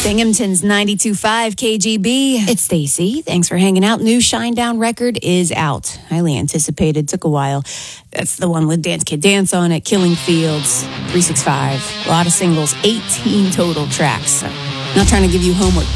Binghamton's 92.5 KGB. It's Stacy. Thanks for hanging out. New Shinedown record is out. Highly anticipated. Took a while. That's the one with Dance Kid Dance on it, Killing Fields, 365. A lot of singles, 18 total tracks. Not trying to give you homework,